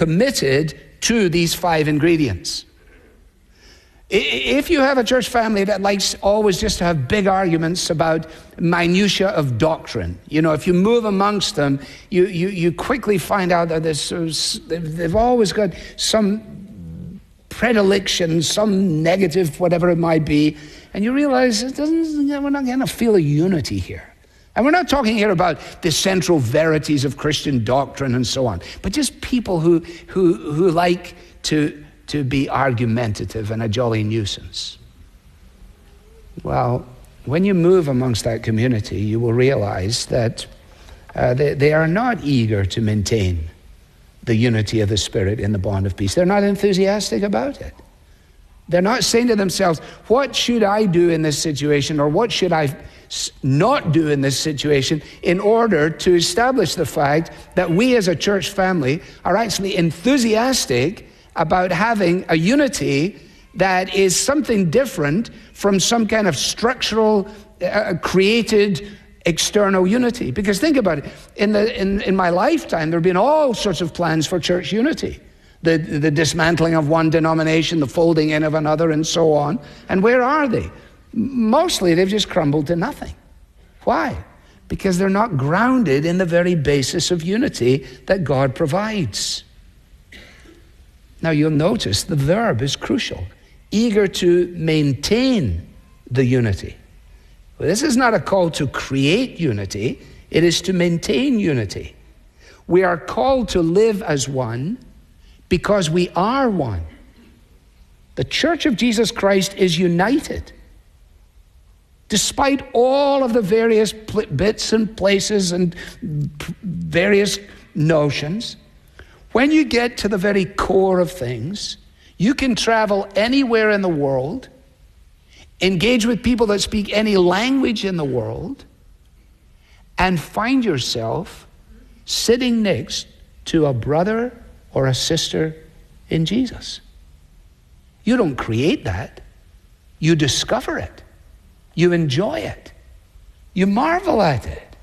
committed to these 5 ingredients. If you have a church family that likes always just to have big arguments about minutiae of doctrine, if you move amongst them, you quickly find out that they've always got some predilection, some negative, whatever it might be, and you realize we're not going to feel a unity here. And we're not talking here about the central verities of Christian doctrine and so on, but just people who like to be argumentative and a jolly nuisance. Well, when you move amongst that community, you will realize that they are not eager to maintain the unity of the Spirit in the bond of peace. They're not enthusiastic about it. They're not saying to themselves, what should I do in this situation, or what should I not do in this situation in order to establish the fact that we as a church family are actually enthusiastic about having a unity that is something different from some kind of structural, created external unity. Because think about it, in my lifetime, there have been all sorts of plans for church unity. The dismantling of one denomination, the folding in of another, and so on. And where are they? Mostly they've just crumbled to nothing. Why? Because they're not grounded in the very basis of unity that God provides. Now you'll notice the verb is crucial. Eager to maintain the unity. Well, this is not a call to create unity. It is to maintain unity. We are called to live as one because we are one. The Church of Jesus Christ is united. Despite all of the various bits and places and various notions, when you get to the very core of things, you can travel anywhere in the world, engage with people that speak any language in the world, and find yourself sitting next to a brother or a sister in Jesus. You don't create that. You discover it. You enjoy it. You marvel at it.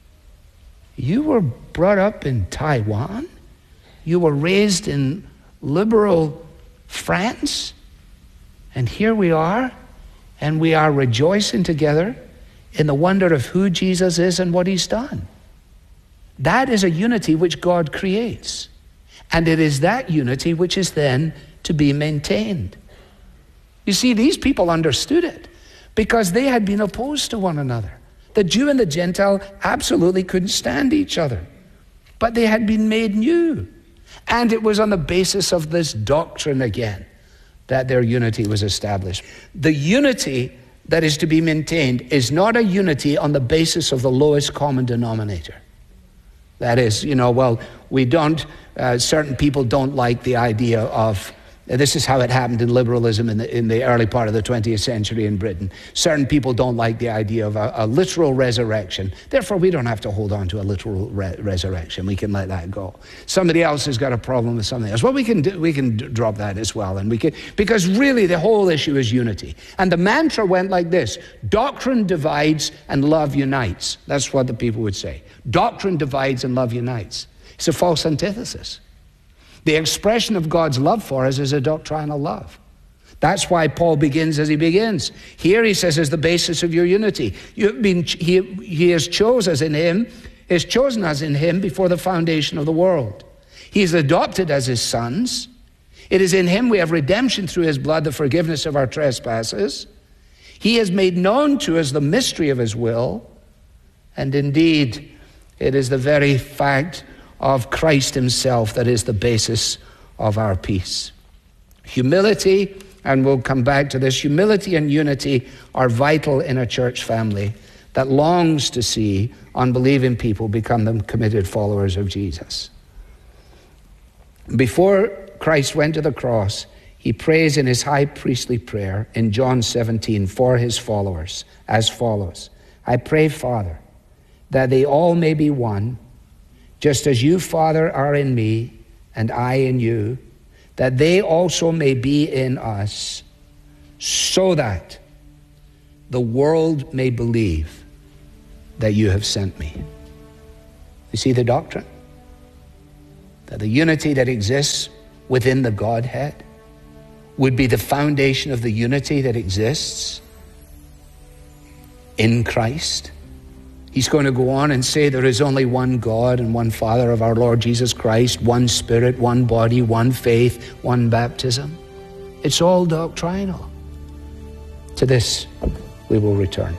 You were brought up in Taiwan. You were raised in liberal France. And here we are, and we are rejoicing together in the wonder of who Jesus is and what he's done. That is a unity which God creates. And it is that unity which is then to be maintained. You see, these people understood it because they had been opposed to one another. The Jew and the Gentile absolutely couldn't stand each other, but they had been made new. And it was on the basis of this doctrine again that their unity was established. The unity that is to be maintained is not a unity on the basis of the lowest common denominator. That is, certain people don't like the idea of, this is how it happened in liberalism in the early part of the 20th century in Britain. Certain people don't like the idea of a literal resurrection. Therefore, we don't have to hold on to a literal resurrection. We can let that go. Somebody else has got a problem with something else. Well, we can drop that as well. Because really the whole issue is unity. And the mantra went like this: doctrine divides and love unites. That's what the people would say. Doctrine divides and love unites. It's a false antithesis. The expression of God's love for us is a doctrinal love. That's why Paul begins as he begins. Here he says, is the basis of your unity. He has chosen us in him before the foundation of the world. He has adopted as his sons. It is in him we have redemption through his blood, the forgiveness of our trespasses. He has made known to us the mystery of his will. And indeed, it is the very fact of Christ himself that is the basis of our peace. Humility, and we'll come back to this, humility and unity are vital in a church family that longs to see unbelieving people become the committed followers of Jesus. Before Christ went to the cross, he prays in his high priestly prayer in John 17 for his followers as follows: I pray, Father, that they all may be one, just as you, Father, are in me and I in you, that they also may be in us, so that the world may believe that you have sent me. You see the doctrine? the unity that exists within the Godhead, would be the foundation of the unity that exists in Christ. He's going to go on and say there is only one God and one Father of our Lord Jesus Christ, one Spirit, one body, one faith, one baptism. It's all doctrinal. To this we will return.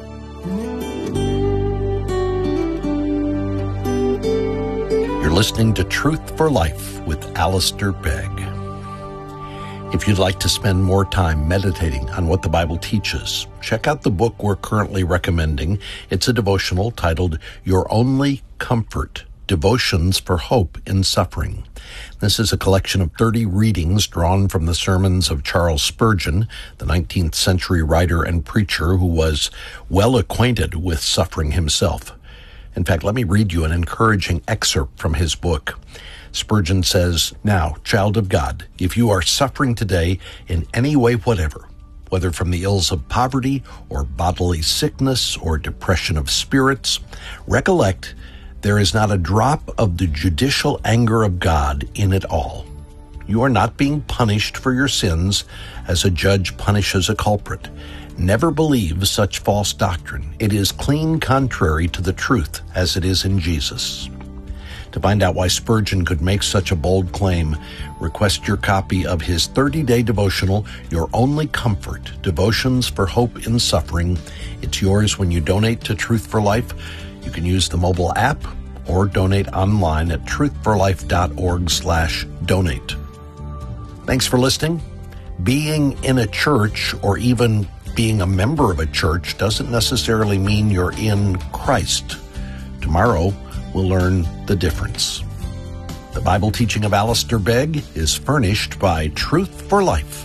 You're listening to Truth for Life with Alistair Begg. If you'd like to spend more time meditating on what the Bible teaches, check out the book we're currently recommending. It's a devotional titled Your Only Comfort, Devotions for Hope in Suffering. This is a collection of 30 readings drawn from the sermons of Charles Spurgeon, the 19th century writer and preacher who was well acquainted with suffering himself. In fact, let me read you an encouraging excerpt from his book. Spurgeon says, "Now, child of God, if you are suffering today in any way whatever, whether from the ills of poverty or bodily sickness or depression of spirits, recollect there is not a drop of the judicial anger of God in it all. You are not being punished for your sins as a judge punishes a culprit. Never believe such false doctrine. It is clean contrary to the truth as it is in Jesus." To find out why Spurgeon could make such a bold claim, request your copy of his 30-day devotional, Your Only Comfort, Devotions for Hope in Suffering. It's yours when you donate to Truth for Life. You can use the mobile app or donate online at truthforlife.org/donate. Thanks for listening. Being in a church or even being a member of a church doesn't necessarily mean you're in Christ. Tomorrow, we'll learn the difference. The Bible teaching of Alistair Begg is furnished by Truth for Life,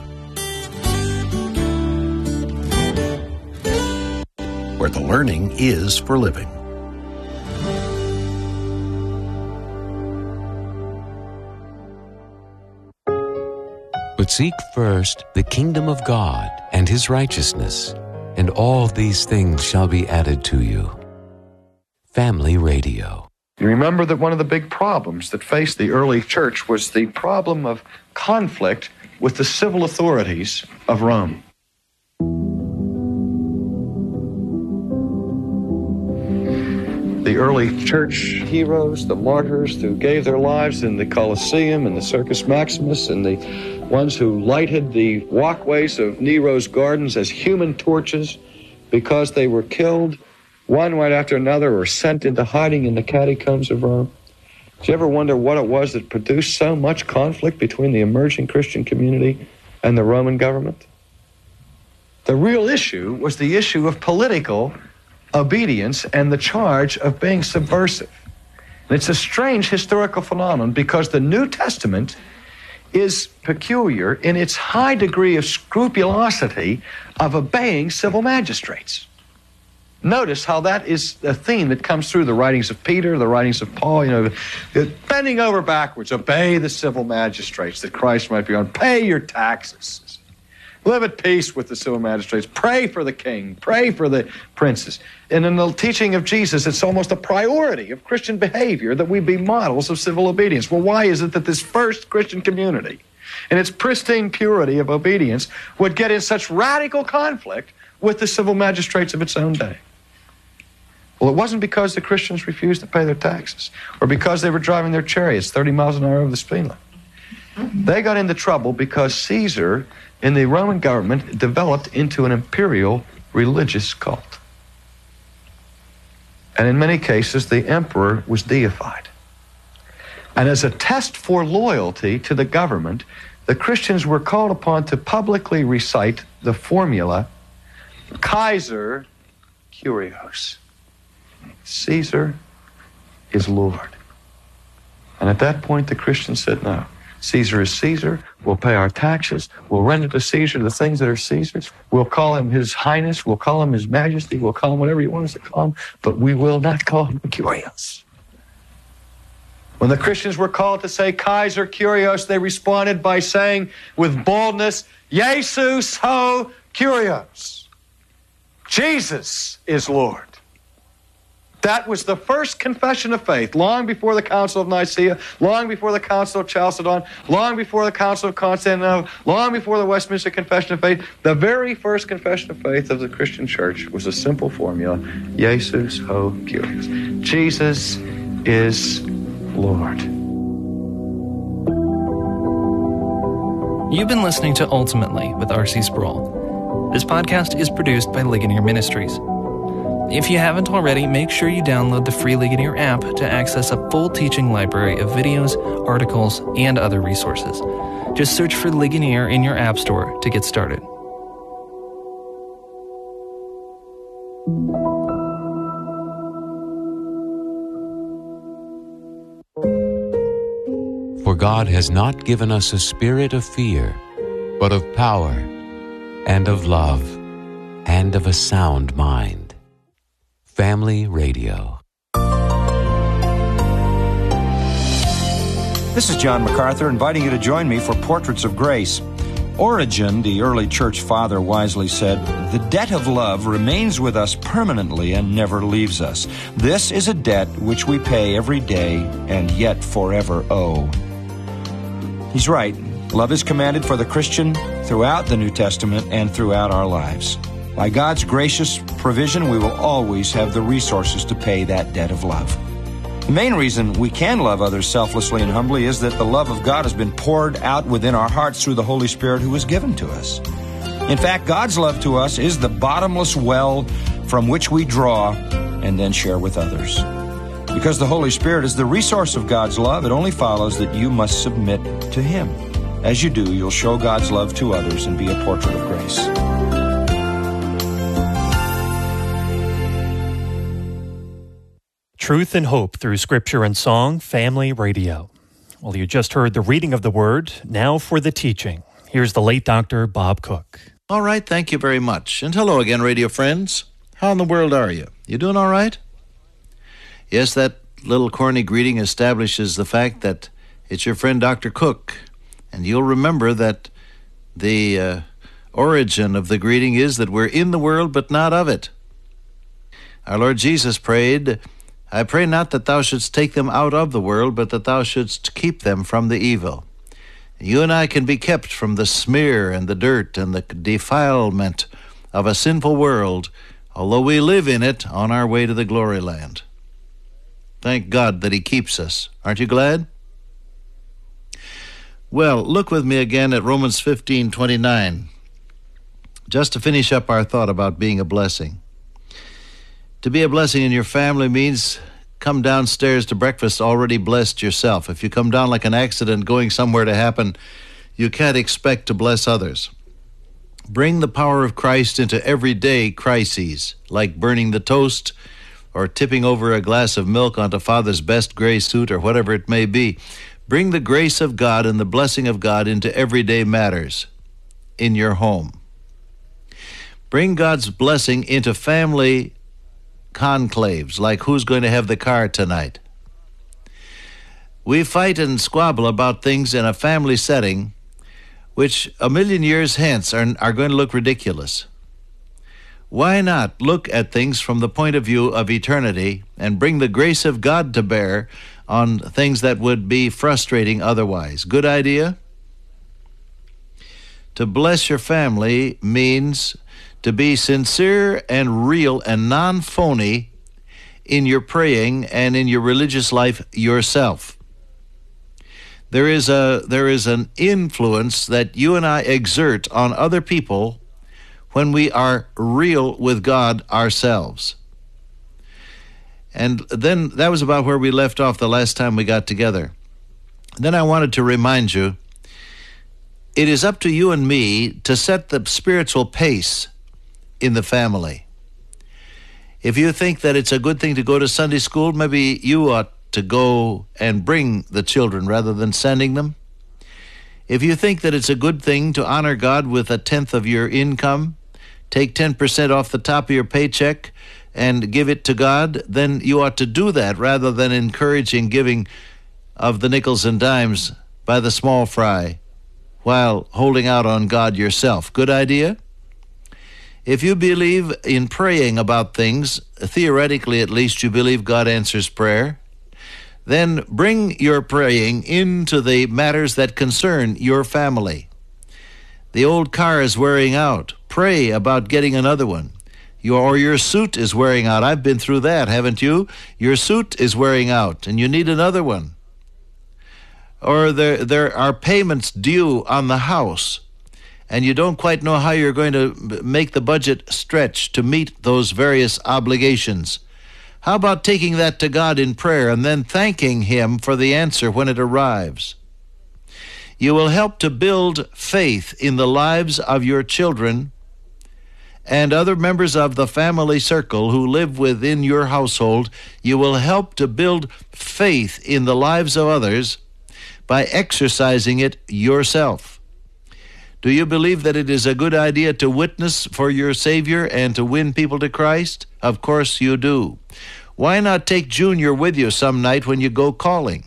where the learning is for living. But seek first the kingdom of God and his righteousness, and all these things shall be added to you. Family Radio. You remember that one of the big problems that faced the early church was the problem of conflict with the civil authorities of Rome. The early church heroes, the martyrs who gave their lives in the Colosseum and the Circus Maximus, and the ones who lighted the walkways of Nero's gardens as human torches because they were killed one right after another or sent into hiding in the catacombs of Rome. Did you ever wonder what it was that produced so much conflict between the emerging Christian community and the Roman government? The real issue was the issue of political obedience and the charge of being subversive. And it's a strange historical phenomenon because the New Testament is peculiar in its high degree of scrupulosity of obeying civil magistrates. Notice how that is a theme that comes through the writings of Peter, the writings of Paul, bending over backwards, obey the civil magistrates that Christ might be on, pay your taxes, live at peace with the civil magistrates, pray for the king, pray for the princes. And in the teaching of Jesus, it's almost a priority of Christian behavior that we be models of civil obedience. Well, why is it that this first Christian community, in its pristine purity of obedience, would get in such radical conflict with the civil magistrates of its own day? Well, it wasn't because the Christians refused to pay their taxes or because they were driving their chariots 30 miles an hour over the speed limit. They got into trouble because Caesar in the Roman government developed into an imperial religious cult. And in many cases, the emperor was deified. And as a test for loyalty to the government, the Christians were called upon to publicly recite the formula, Kaiser Kyrios. Caesar is Lord. And at that point, the Christians said, no, Caesar is Caesar. We'll pay our taxes. We'll render to Caesar the things that are Caesar's. We'll call him His Highness. We'll call him His Majesty. We'll call him whatever you want us to call him, but we will not call him Kyrios. When the Christians were called to say Kaiser Kyrios, they responded by saying with boldness, Jesus ho Kyrios. Jesus is Lord. That was the first confession of faith, long before the Council of Nicaea, long before the Council of Chalcedon, long before the Council of Constantinople, long before the Westminster Confession of Faith. The very first confession of faith of the Christian Church was a simple formula, Jesus ho kyrios. Jesus is Lord. You've been listening to Ultimately with R.C. Sproul. This podcast is produced by Ligonier Ministries. If you haven't already, make sure you download the free Ligonier app to access a full teaching library of videos, articles, and other resources. Just search for Ligonier in your app store to get started. For God has not given us a spirit of fear, but of power, and of love, and of a sound mind. Family Radio. This is John MacArthur inviting you to join me for Portraits of Grace. Origen, the early church father, wisely said, "The debt of love remains with us permanently and never leaves us. This is a debt which we pay every day and yet forever owe." He's right. Love is commanded for the Christian throughout the New Testament and throughout our lives. By God's gracious provision, we will always have the resources to pay that debt of love. The main reason we can love others selflessly and humbly is that the love of God has been poured out within our hearts through the Holy Spirit who was given to us. In fact, God's love to us is the bottomless well from which we draw and then share with others. Because the Holy Spirit is the resource of God's love, it only follows that you must submit to Him. As you do, you'll show God's love to others and be a portrait of grace. Truth and Hope through Scripture and Song, Family Radio. Well, you just heard the reading of the Word. Now for the teaching. Here's the late Dr. Bob Cook. All right, thank you very much. And hello again, radio friends. How in the world are you? You doing all right? Yes, that little corny greeting establishes the fact that it's your friend Dr. Cook. And you'll remember that the origin of the greeting is that we're in the world but not of it. Our Lord Jesus prayed, "I pray not that thou shouldst take them out of the world, but that thou shouldst keep them from the evil." You and I can be kept from the smear and the dirt and the defilement of a sinful world, although we live in it on our way to the glory land. Thank God that He keeps us. Aren't you glad? Well, look with me again at Romans 15:29, just to finish up our thought about being a blessing. To be a blessing in your family means come downstairs to breakfast already blessed yourself. If you come down like an accident going somewhere to happen, you can't expect to bless others. Bring the power of Christ into everyday crises, like burning the toast or tipping over a glass of milk onto Father's best gray suit or whatever it may be. Bring the grace of God and the blessing of God into everyday matters in your home. Bring God's blessing into family conclaves, like who's going to have the car tonight. We fight and squabble about things in a family setting which a million years hence are going to look ridiculous. Why not look at things from the point of view of eternity and bring the grace of God to bear on things that would be frustrating otherwise? Good idea? To bless your family means to be sincere and real and non-phony in your praying and in your religious life yourself. There is an influence that you and I exert on other people when we are real with God ourselves. And then that was about where we left off the last time we got together. Then I wanted to remind you, it is up to you and me to set the spiritual pace in the family. If you think that it's a good thing to go to Sunday school, maybe you ought to go and bring the children rather than sending them. If you think that it's a good thing to honor God with 1/10 of your income, take 10% off the top of your paycheck and give it to God, then you ought to do that rather than encouraging giving of the nickels and dimes by the small fry while holding out on God yourself. Good idea? If you believe in praying about things, theoretically at least you believe God answers prayer, then bring your praying into the matters that concern your family. The old car is wearing out. Pray about getting another one. Your suit is wearing out. I've been through that, haven't you? Your suit is wearing out, and you need another one. Or there are payments due on the house, and you don't quite know how you're going to make the budget stretch to meet those various obligations. How about taking that to God in prayer and then thanking Him for the answer when it arrives? You will help to build faith in the lives of your children and other members of the family circle who live within your household. You will help to build faith in the lives of others by exercising it yourself. Do you believe that it is a good idea to witness for your Savior and to win people to Christ? Of course you do. Why not take Junior with you some night when you go calling?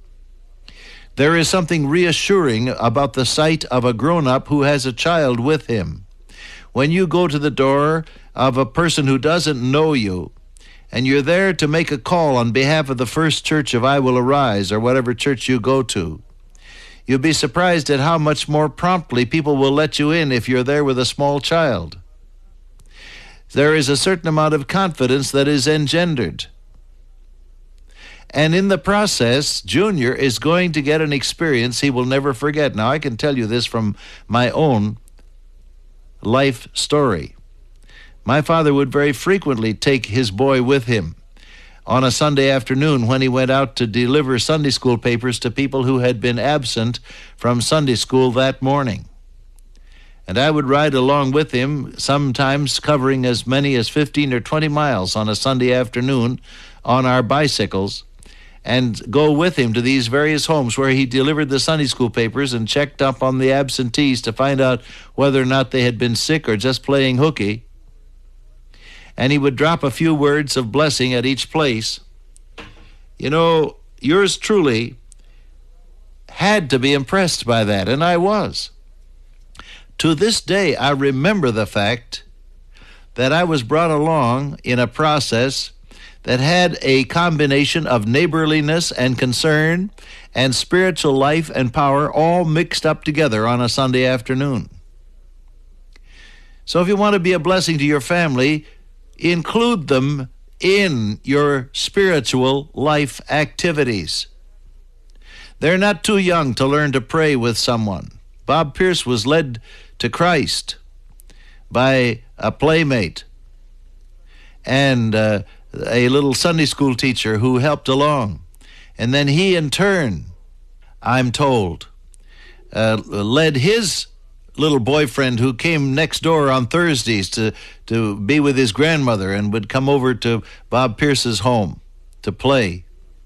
There is something reassuring about the sight of a grown-up who has a child with him. When you go to the door of a person who doesn't know you, and you're there to make a call on behalf of the First Church of I Will Arise, or whatever church you go to, you'll be surprised at how much more promptly people will let you in if you're there with a small child. There is a certain amount of confidence that is engendered. And in the process, Junior is going to get an experience he will never forget. Now, I can tell you this from my own life story. My father would very frequently take his boy with him on a Sunday afternoon when he went out to deliver Sunday school papers to people who had been absent from Sunday school that morning. And I would ride along with him, sometimes covering as many as 15 or 20 miles on a Sunday afternoon on our bicycles, and go with him to these various homes where he delivered the Sunday school papers and checked up on the absentees to find out whether or not they had been sick or just playing hooky. And he would drop a few words of blessing at each place. You know, yours truly had to be impressed by that, and I was. To this day, I remember the fact that I was brought along in a process that had a combination of neighborliness and concern and spiritual life and power all mixed up together on a Sunday afternoon. So if you want to be a blessing to your family, include them in your spiritual life activities. They're not too young to learn to pray with someone. Bob Pierce was led to Christ by a playmate and a little Sunday school teacher who helped along. And then he, in turn, I'm told, led his little boyfriend who came next door on Thursdays to be with his grandmother and would come over to Bob Pierce's home to play.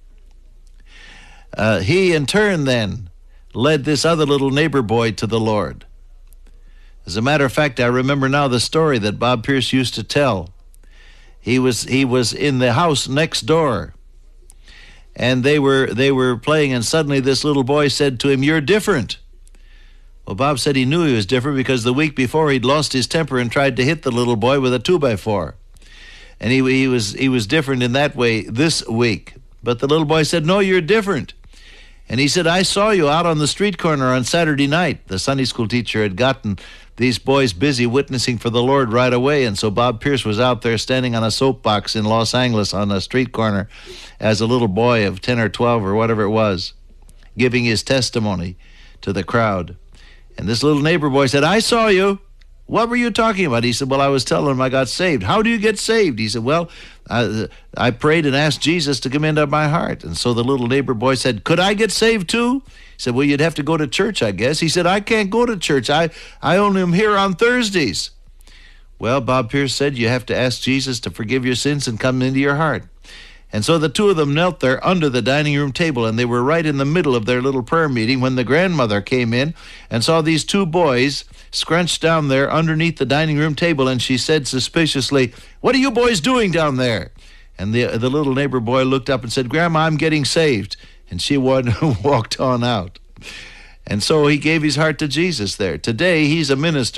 He, in turn, then, led this other little neighbor boy to the Lord. As a matter of fact, I remember now the story that Bob Pierce used to tell. He was in the house next door, and they were playing, and suddenly this little boy said to him, "You're different." Well, Bob said he knew he was different because the week before he'd lost his temper and tried to hit the little boy with a 2x4. And he was different in that way this week. But the little boy said, "No, you're different." And he said, "I saw you out on the street corner on Saturday night." The Sunday school teacher had gotten these boys busy witnessing for the Lord right away, and so Bob Pierce was out there standing on a soapbox in Los Angeles on a street corner as a little boy of 10 or 12 or whatever it was, giving his testimony to the crowd. And this little neighbor boy said, "I saw you. What were you talking about?" He said, "Well, I was telling him I got saved." "How do you get saved?" He said, "Well, I prayed and asked Jesus to come into my heart." And so the little neighbor boy said, "Could I get saved too?" He said, "Well, you'd have to go to church, I guess." He said, "I can't go to church. I only am here on Thursdays." Well, Bob Pierce said, "You have to ask Jesus to forgive your sins and come into your heart." And so the two of them knelt there under the dining room table, and they were right in the middle of their little prayer meeting when the grandmother came in and saw these two boys scrunched down there underneath the dining room table, and she said suspiciously, "What are you boys doing down there?" And the little neighbor boy looked up and said, "Grandma, I'm getting saved." And she walked on out. And so he gave his heart to Jesus there. Today, he's a minister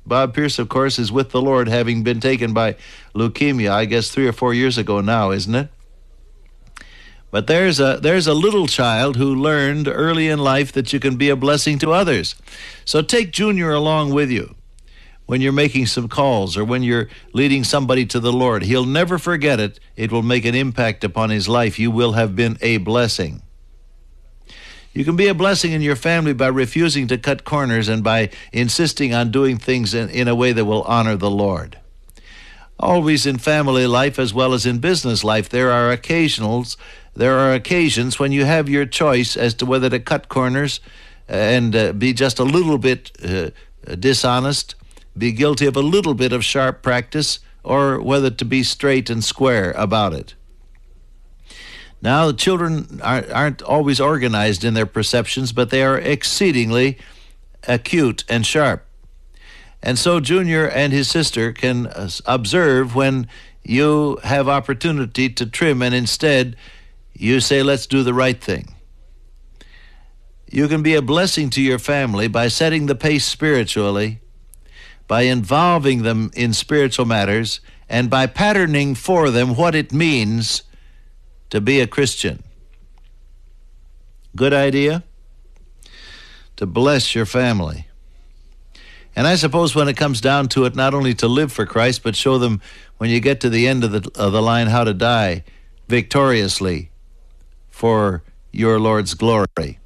Bob Pierce, of course, is with the Lord, having been taken by leukemia, I guess 3 or 4 years ago now, isn't it? But there's a little child who learned early in life that you can be a blessing to others. So take Junior along with you when you're making some calls or when you're leading somebody to the Lord. He'll never forget it. It will make an impact upon his life. You will have been a blessing. You can be a blessing in your family by refusing to cut corners and by insisting on doing things in a way that will honor the Lord. Always in family life as well as in business life, there are occasions when you have your choice as to whether to cut corners and be just a little bit dishonest, be guilty of a little bit of sharp practice, or whether to be straight and square about it. Now, the children aren't always organized in their perceptions, but they are exceedingly acute and sharp. And so Junior and his sister can observe when you have opportunity to trim, and instead you say, let's do the right thing. You can be a blessing to your family by setting the pace spiritually, by involving them in spiritual matters, and by patterning for them what it means to be a Christian. Good idea? To bless your family. And I suppose when it comes down to it, not only to live for Christ, but show them when you get to the end of the line how to die victoriously for your Lord's glory.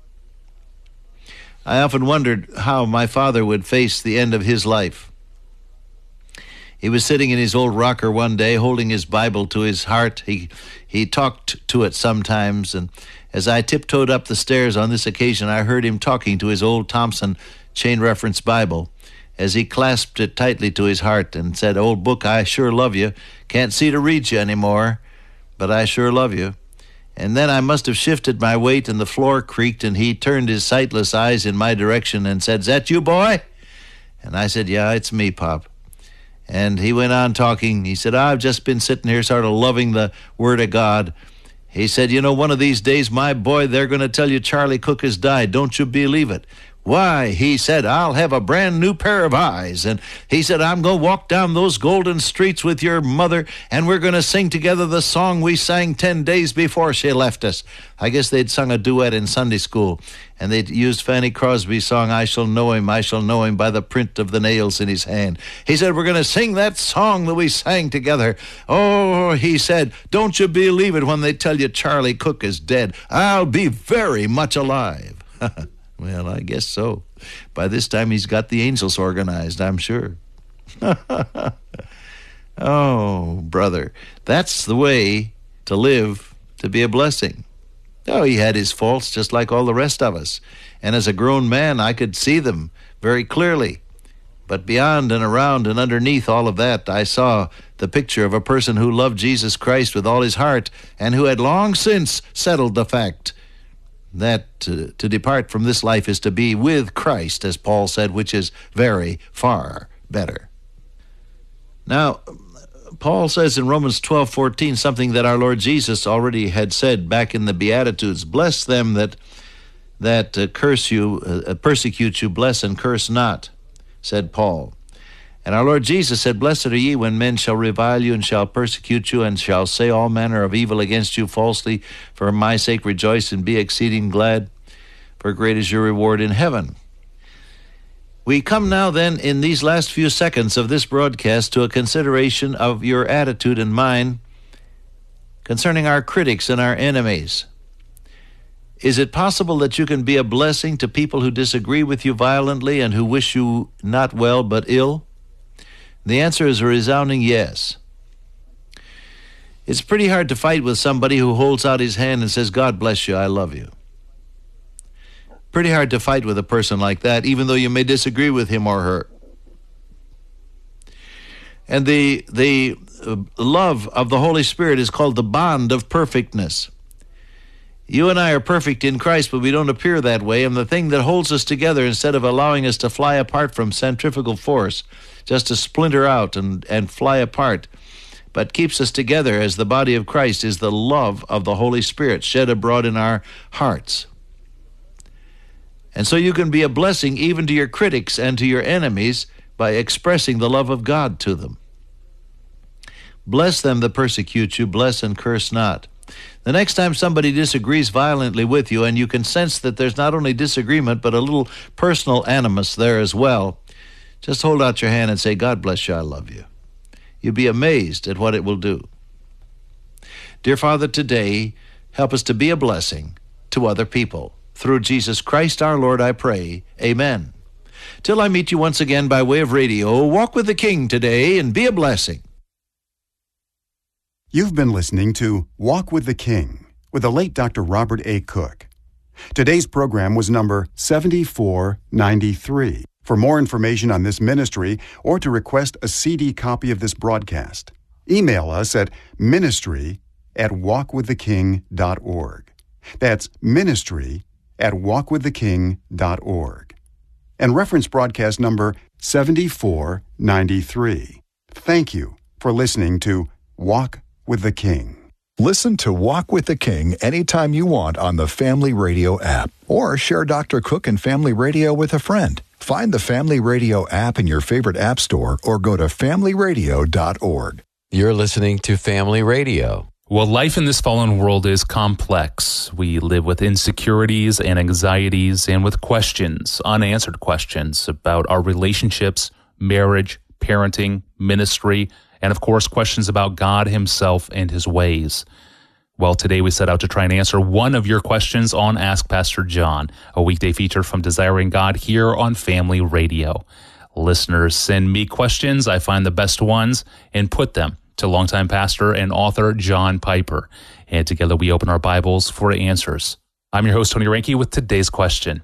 I often wondered how my father would face the end of his life. He was sitting in his old rocker one day, holding his Bible to his heart. He talked to it sometimes, and as I tiptoed up the stairs on this occasion, I heard him talking to his old Thompson Chain Reference Bible as he clasped it tightly to his heart and said, "Old book, I sure love you. Can't see to read you anymore, but I sure love you." And then I must have shifted my weight, and the floor creaked, and he turned his sightless eyes in my direction and said, "Is that you, boy?" And I said, "Yeah, it's me, Pop." And he went on talking. He said, "I've just been sitting here sort of loving the Word of God." He said, "You know, one of these days, my boy, they're going to tell you Charlie Cook has died. Don't you believe it?" "Why," he said, "I'll have a brand new pair of eyes." And he said, "I'm going to walk down those golden streets with your mother, and we're going to sing together the song we sang 10 days before she left us." I guess they'd sung a duet in Sunday school, and they'd used Fanny Crosby's song, I shall know him by the print of the nails in his hand. He said, "We're going to sing that song that we sang together." "Oh," he said, "don't you believe it when they tell you Charlie Cook is dead. I'll be very much alive." Well, I guess so. By this time, he's got the angels organized, I'm sure. Oh, brother, that's the way to live, to be a blessing. Oh, he had his faults just like all the rest of us. And as a grown man, I could see them very clearly. But beyond and around and underneath all of that, I saw the picture of a person who loved Jesus Christ with all his heart and who had long since settled the fact that to depart from this life is to be with Christ, as Paul said, which is very far better. Now, Paul says in Romans 12:14 something that our Lord Jesus already had said back in the Beatitudes. "Bless them that curse you, persecute you, bless and curse not," said Paul. And our Lord Jesus said, "Blessed are ye when men shall revile you and shall persecute you and shall say all manner of evil against you falsely. For my sake rejoice and be exceeding glad, for great is your reward in heaven." We come now then in these last few seconds of this broadcast to a consideration of your attitude and mine concerning our critics and our enemies. Is it possible that you can be a blessing to people who disagree with you violently and who wish you not well but ill? The answer is a resounding yes. It's pretty hard to fight with somebody who holds out his hand and says, "God bless you, I love you." Pretty hard to fight with a person like that, even though you may disagree with him or her. And the love of the Holy Spirit is called the bond of perfectness. You and I are perfect in Christ, but we don't appear that way. And the thing that holds us together, instead of allowing us to fly apart from centrifugal force, just to splinter out and fly apart, but keeps us together as the body of Christ, is the love of the Holy Spirit shed abroad in our hearts. And so you can be a blessing even to your critics and to your enemies by expressing the love of God to them. Bless them that persecute you, bless and curse not. The next time somebody disagrees violently with you, and you can sense that there's not only disagreement, but a little personal animus there as well, just hold out your hand and say, God bless you, I love you. You'll be amazed at what it will do. Dear Father, today, help us to be a blessing to other people. Through Jesus Christ our Lord, I pray. Amen. Till I meet you once again by way of radio, walk with the King today and be a blessing. You've been listening to Walk with the King with the late Dr. Robert A. Cook. Today's program was number 7493. For more information on this ministry or to request a CD copy of this broadcast, email us at ministry@walkwiththeking.org. That's ministry@walkwiththeking.org. And reference broadcast number 7493. Thank you for listening to Walk with the King. Listen to Walk with the King anytime you want on the Family Radio app, or share Dr. Cook and Family Radio with a friend. Find the Family Radio app in your favorite app store or go to familyradio.org. You're listening to Family Radio. Well, life in this fallen world is complex. We live with insecurities and anxieties and with questions, unanswered questions about our relationships, marriage, parenting, ministry, and of course, questions about God himself and his ways. Well, today we set out to try and answer one of your questions on Ask Pastor John, a weekday feature from Desiring God here on Family Radio. Listeners send me questions. I find the best ones and put them to longtime pastor and author John Piper. And together we open our Bibles for answers. I'm your host, Tony Reinke, with today's question.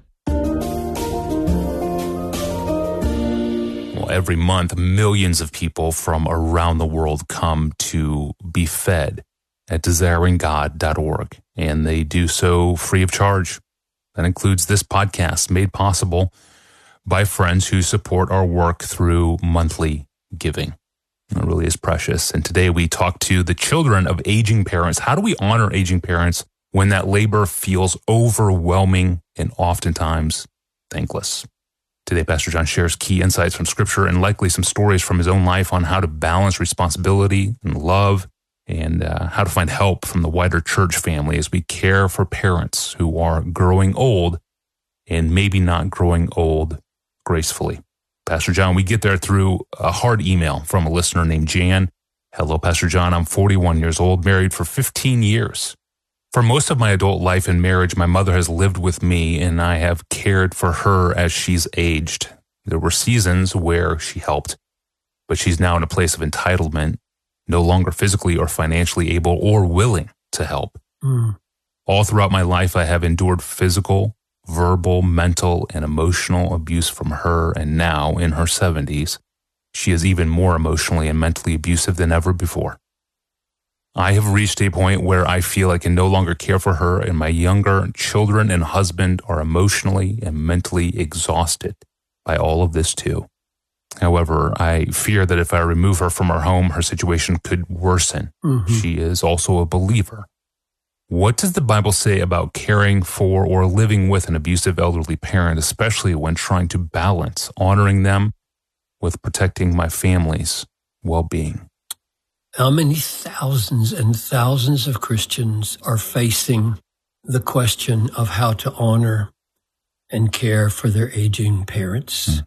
Well, every month, millions of people from around the world come to be fed at desiringgod.org, and they do so free of charge. That includes this podcast, made possible by friends who support our work through monthly giving. It really is precious. And today we talk to the children of aging parents. How do we honor aging parents when that labor feels overwhelming and oftentimes thankless? Today, Pastor John shares key insights from Scripture and likely some stories from his own life on how to balance responsibility and love, and how to find help from the wider church family as we care for parents who are growing old and maybe not growing old gracefully. Pastor John, we get there through a hard email from a listener named Jan. Hello, Pastor John. I'm 41 years old, married for 15 years. For most of my adult life and marriage, my mother has lived with me, and I have cared for her as she's aged. There were seasons where she helped, but she's now in a place of entitlement, no longer physically or financially able or willing to help. All throughout my life, I have endured physical, verbal, mental, and emotional abuse from her, and now, in her 70s, she is even more emotionally and mentally abusive than ever before. I have reached a point where I feel I can no longer care for her, and my younger children and husband are emotionally and mentally exhausted by all of this too. However, I fear that if I remove her from our home, her situation could worsen. She is also a believer. What does the Bible say about caring for or living with an abusive elderly parent, especially when trying to balance honoring them with protecting my family's well-being? How many thousands and thousands of Christians are facing the question of how to honor and care for their aging parents?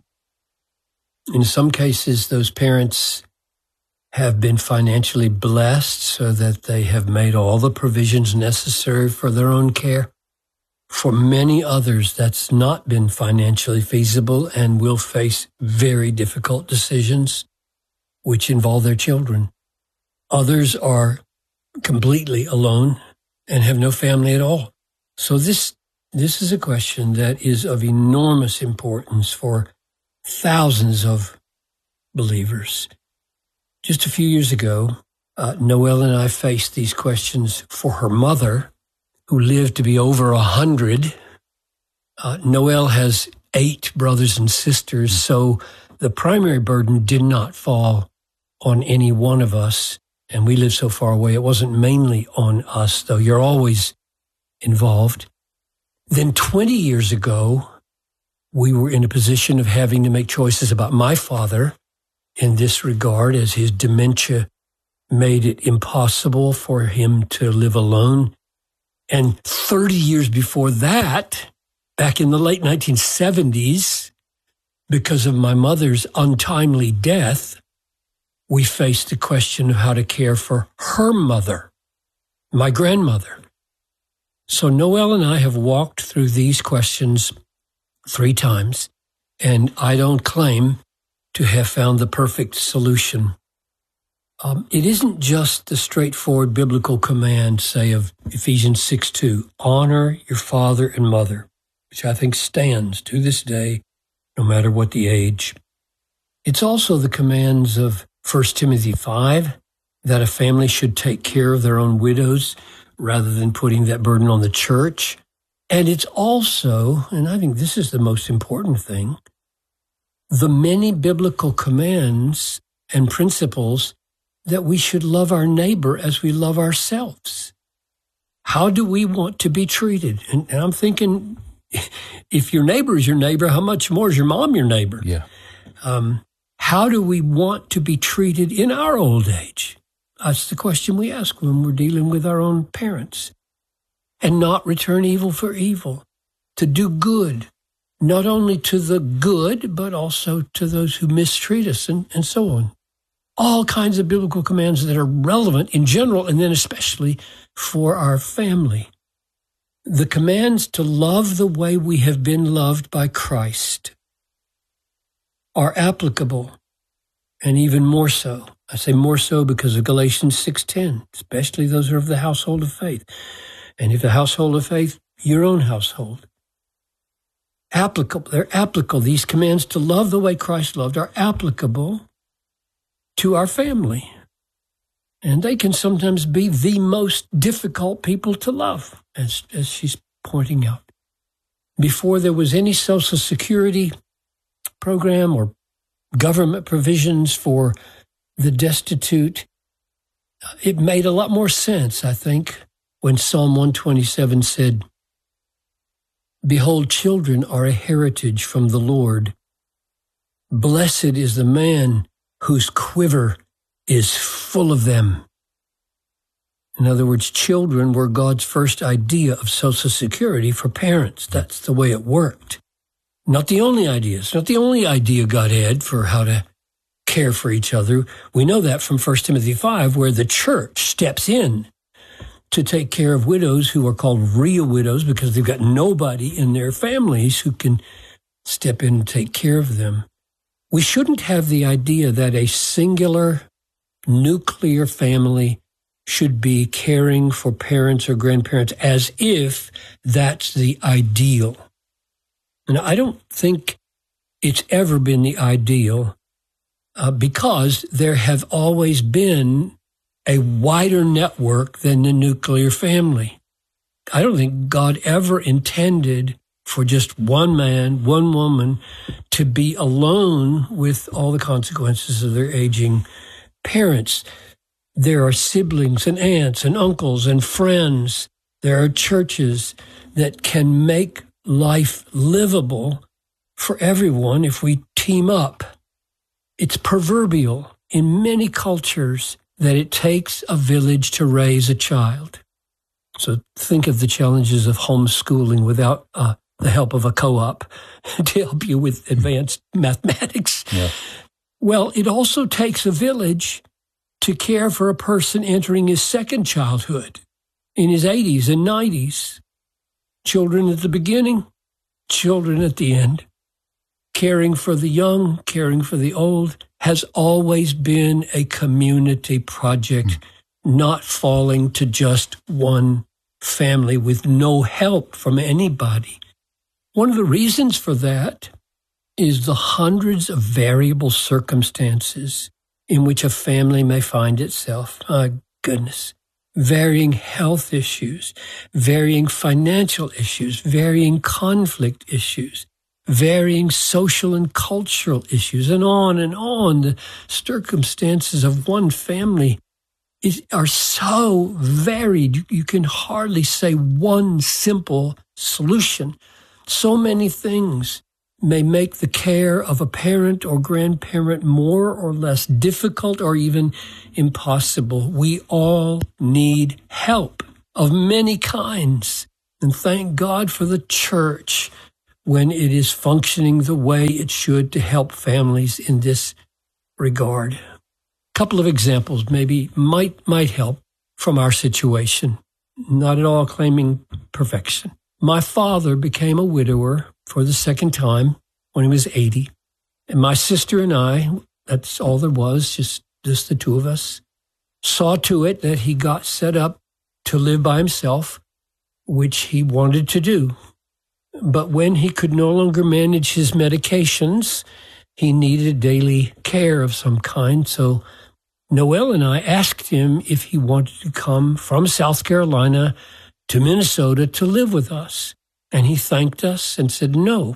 In some cases, those parents have been financially blessed so that they have made all the provisions necessary for their own care. For many others, that's not been financially feasible and will face very difficult decisions which involve their children. Others are completely alone and have no family at all. So this is a question that is of enormous importance for thousands of believers. Just a few years ago, Noelle and I faced these questions for her mother, who lived to be over 100. Noelle has 8 brothers and sisters, so the primary burden did not fall on any one of us, and we live so far away. It wasn't mainly on us, though you're always involved. Then 20 years ago, We were in a position of having to make choices about my father in this regard, as his dementia made it impossible for him to live alone. And 30 years before that, back in the late 1970s, because of my mother's untimely death, we faced the question of how to care for her mother, my grandmother. So Noel and I have walked through these questions 3 times, and I don't claim to have found the perfect solution. It isn't just the straightforward biblical command, say, of Ephesians 6:2, honor your father and mother, which I think stands to this day, no matter what the age. It's also the commands of 1 Timothy 5, that a family should take care of their own widows rather than putting that burden on the church. And it's also, and I think this is the most important thing, the many biblical commands and principles that we should love our neighbor as we love ourselves. How do we want to be treated? And I'm thinking, if your neighbor is your neighbor, how much more is your mom your neighbor? Yeah. How do we want to be treated in our old age? That's the question we ask when we're dealing with our own parents. And not return evil for evil, to do good, not only to the good, but also to those who mistreat us, and so on. All kinds of biblical commands that are relevant in general, and then especially for our family. The commands to love the way we have been loved by Christ are applicable, and even more so. I say more so because of Galatians 6:10, especially those who are of the household of faith. And if the household of faith, your own household. Applicable. They're applicable. These commands to love the way Christ loved are applicable to our family. And they can sometimes be the most difficult people to love, as she's pointing out. Before there was any Social Security program or government provisions for the destitute, it made a lot more sense, I think, when Psalm 127 said, behold, children are a heritage from the Lord. Blessed is the man whose quiver is full of them. In other words, children were God's first idea of Social Security for parents. That's the way it worked. Not the only idea. It's not the only idea God had for how to care for each other. We know that from 1 Timothy 5, where the church steps in to take care of widows who are called real widows because they've got nobody in their families who can step in and take care of them. We shouldn't have the idea that a singular nuclear family should be caring for parents or grandparents as if that's the ideal. And I don't think it's ever been the ideal because there have always been a wider network than the nuclear family. I don't think God ever intended for just one man, one woman to be alone with all the consequences of their aging parents. There are siblings and aunts and uncles and friends. There are churches that can make life livable for everyone if we team up. It's proverbial in many cultures that it takes a village to raise a child. So think of the challenges of homeschooling without the help of a co-op to help you with advanced mathematics. Yeah. Well, it also takes a village to care for a person entering his second childhood in his 80s and 90s. Children at the beginning, children at the end. Caring for the young, caring for the old has always been a community project, not falling to just one family with no help from anybody. One of the reasons for that is the hundreds of variable circumstances in which a family may find itself. My goodness. Varying health issues, varying financial issues, varying conflict issues, varying social and cultural issues, and on and on. The circumstances of one family are so varied, you can hardly say one simple solution. So many things may make the care of a parent or grandparent more or less difficult or even impossible. We all need help of many kinds. And thank God for the church when it is functioning the way it should to help families in this regard. A couple of examples maybe might help from our situation, not at all claiming perfection. My father became a widower for the second time when he was 80. And my sister and I, that's all there was, just the two of us, saw to it that he got set up to live by himself, which he wanted to do. But when he could no longer manage his medications, he needed daily care of some kind. So Noel and I asked him if he wanted to come from South Carolina to Minnesota to live with us. And he thanked us and said no.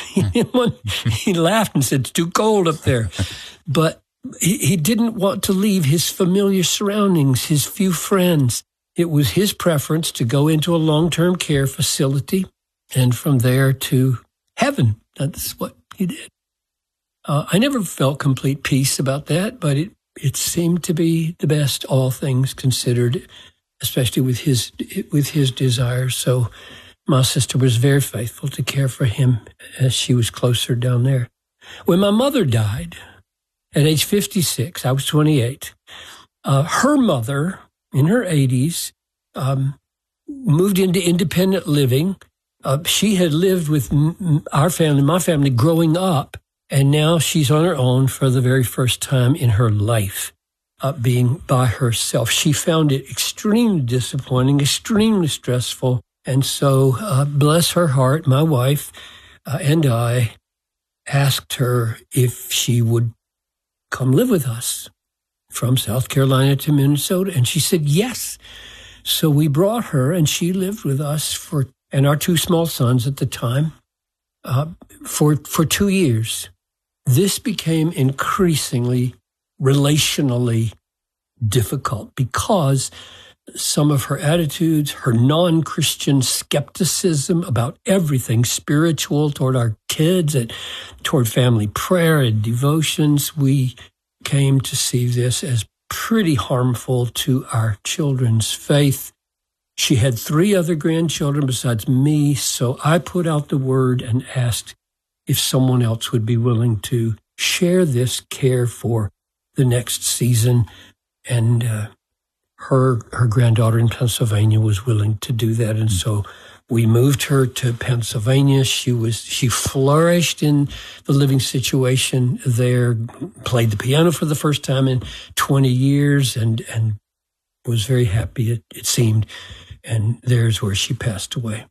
He laughed and said, it's too cold up there. But he didn't want to leave his familiar surroundings, his few friends. It was his preference to go into a long-term care facility and from there to heaven. That's what he did. I never felt complete peace about that, but it seemed to be the best, all things considered, especially with his desires. So my sister was very faithful to care for him as she was closer down there. When my mother died at age 56, I was 28, her mother, in her 80s, moved into independent living. She had lived with our family, my family, growing up, and now she's on her own for the very first time in her life, being by herself. She found it extremely disappointing, extremely stressful, and so, bless her heart, my wife and I asked her if she would come live with us from South Carolina to Minnesota, and she said yes. So we brought her, and she lived with us and our two small sons at the time for 2 years. This became increasingly relationally difficult because some of her attitudes, her non-Christian skepticism about everything spiritual toward our kids and toward family prayer and devotions, we came to see this as pretty harmful to our children's faith. She had 3 other grandchildren besides me, so I put out the word and asked if someone else would be willing to share this care for the next season. And her granddaughter in Pennsylvania was willing to do that. And so we moved her to Pennsylvania. She flourished in the living situation there, played the piano for the first time in 20 years and was very happy, it seemed. And there's where she passed away.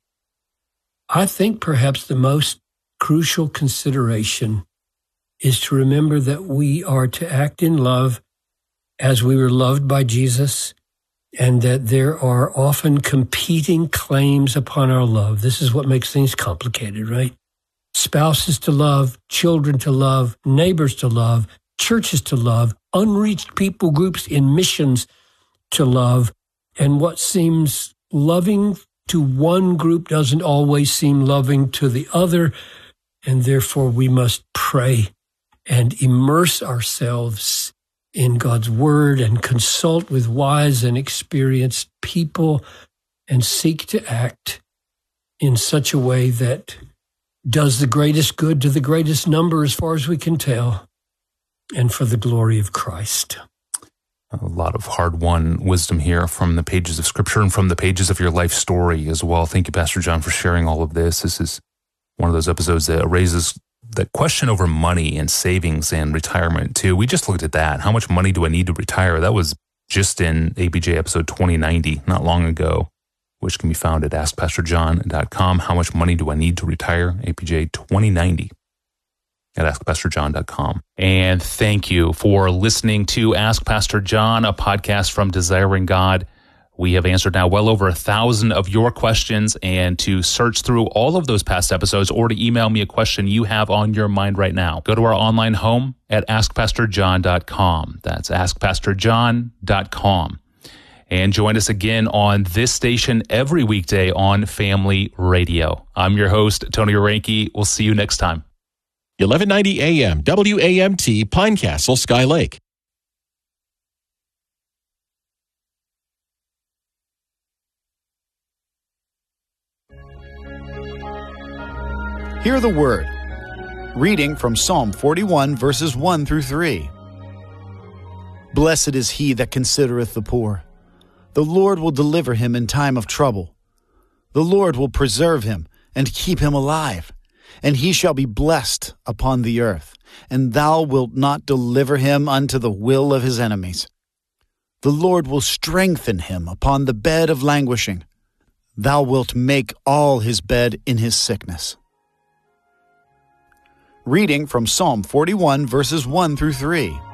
I think perhaps the most crucial consideration is to remember that we are to act in love as we were loved by Jesus, and that there are often competing claims upon our love. This is what makes things complicated, right? Spouses to love, children to love, neighbors to love, churches to love, unreached people groups in missions to love. And what seems loving to one group doesn't always seem loving to the other. And therefore we must pray and immerse ourselves in God's word and consult with wise and experienced people and seek to act in such a way that does the greatest good to the greatest number as far as we can tell, and for the glory of Christ. A lot of hard-won wisdom here from the pages of Scripture and from the pages of your life story as well. Thank you, Pastor John, for sharing all of this. This is one of those episodes that raises that question over money and savings and retirement, too. We just looked at that. How much money do I need to retire? That was just in APJ episode 2090, not long ago, which can be found at AskPastorJohn.com. How much money do I need to retire? APJ 2090 at AskPastorJohn.com. And thank you for listening to Ask Pastor John, a podcast from Desiring God. We have answered now well over 1,000 of your questions, and to search through all of those past episodes or to email me a question you have on your mind right now, go to our online home at AskPastorJohn.com. That's AskPastorJohn.com. And join us again on this station every weekday on Family Radio. I'm your host, Tony Orenke. We'll see you next time. 1190 AM, WAMT, Pinecastle, Sky Lake. Hear the word. Reading from Psalm 41, verses 1 through 3. Blessed is he that considereth the poor. The Lord will deliver him in time of trouble. The Lord will preserve him and keep him alive, and he shall be blessed upon the earth, and thou wilt not deliver him unto the will of his enemies. The Lord will strengthen him upon the bed of languishing. Thou wilt make all his bed in his sickness. Reading from Psalm 41, verses 1 through 3.